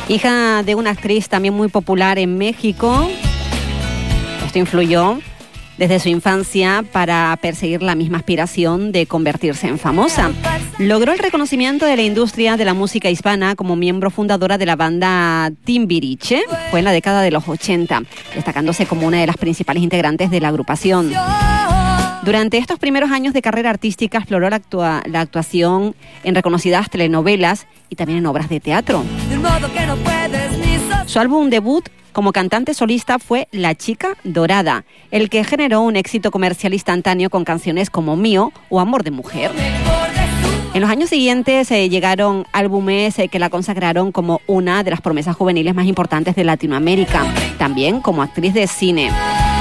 Hija de una actriz también muy popular en México, esto influyó desde su infancia para perseguir la misma aspiración de convertirse en famosa. Logró el reconocimiento de la industria de la música hispana como miembro fundadora de la banda Timbiriche. Fue en la década de los 80, destacándose como una de las principales integrantes de la agrupación. Durante estos primeros años de carrera artística exploró la actuación en reconocidas telenovelas y también en obras de teatro. Su álbum debut como cantante solista fue La Chica Dorada, el que generó un éxito comercial instantáneo con canciones como Mío o Amor de Mujer. En los años siguientes llegaron álbumes que la consagraron como una de las promesas juveniles más importantes de Latinoamérica, también como actriz de cine.